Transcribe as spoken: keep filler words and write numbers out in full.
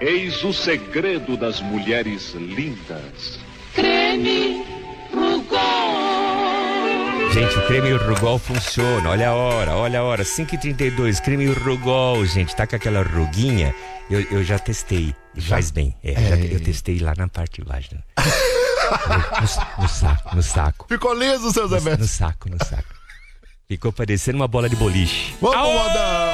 Eis o segredo das mulheres lindas. Creme Rugol. Gente, o creme Rugol funciona. Olha a hora, olha a hora. cinco e trinta e dois, creme Rugol, gente. Tá com aquela ruguinha. Eu, eu já testei. Já? Faz bem. É, é. Já, eu testei lá na parte de baixo. Né? no, no saco, no saco. Ficou liso, seu Zé no, no saco, no saco. Ficou parecendo uma bola de boliche. Vamos rodar!